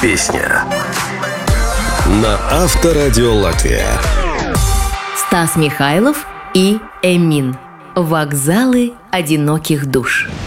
песня» на Авторадио Латвия. Стас Михайлов и Эмин. Вокзалы одиноких душ.